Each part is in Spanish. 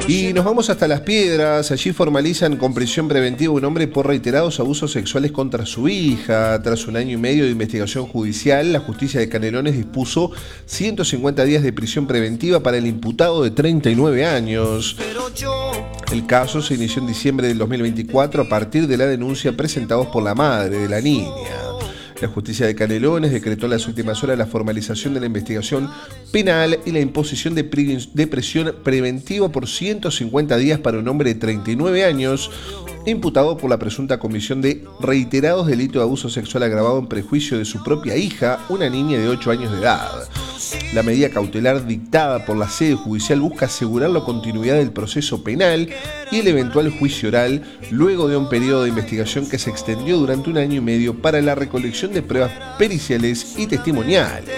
Y nos vamos hasta Las Piedras. Allí formalizan con prisión preventiva a un hombre por reiterados abusos sexuales contra su hija. Tras un año y medio de investigación judicial, la justicia de Canelones dispuso 150 días de prisión preventiva para el imputado de 39 años. El caso se inició en diciembre del 2024 a partir de la denuncia presentados por la madre de la niña. La justicia de Canelones decretó en las últimas horas la formalización de la investigación penal y la imposición de prisión preventiva por 150 días para un hombre de 39 años, imputado por la presunta comisión de reiterados delitos de abuso sexual agravado en prejuicio de su propia hija, una niña de 8 años de edad. La medida cautelar dictada por la sede judicial busca asegurar la continuidad del proceso penal y el eventual juicio oral luego de un periodo de investigación que se extendió durante un año y medio para la recolección de pruebas periciales y testimoniales.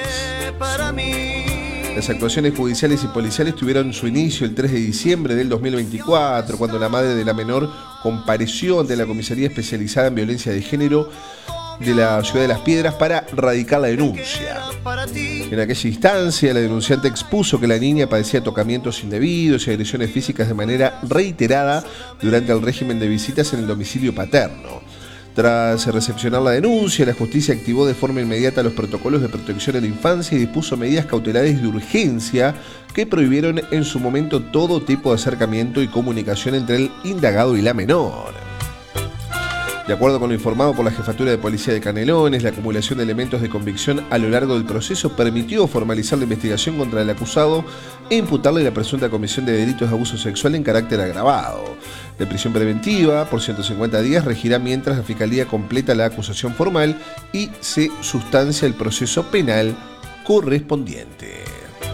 Las actuaciones judiciales y policiales tuvieron su inicio el 3 de diciembre del 2024, cuando la madre de la menor compareció ante la comisaría especializada en violencia de género de la ciudad de Las Piedras para radicar la denuncia. En aquella instancia, la denunciante expuso que la niña padecía tocamientos indebidos y agresiones físicas de manera reiterada durante el régimen de visitas en el domicilio paterno. Tras recepcionar la denuncia, la justicia activó de forma inmediata los protocolos de protección a la infancia y dispuso medidas cautelares de urgencia que prohibieron en su momento todo tipo de acercamiento y comunicación entre el indagado y la menor. De acuerdo con lo informado por la Jefatura de Policía de Canelones, la acumulación de elementos de convicción a lo largo del proceso permitió formalizar la investigación contra el acusado e imputarle la presunta comisión de delitos de abuso sexual en carácter agravado. La prisión preventiva por 150 días regirá mientras la Fiscalía completa la acusación formal y se sustancia el proceso penal correspondiente.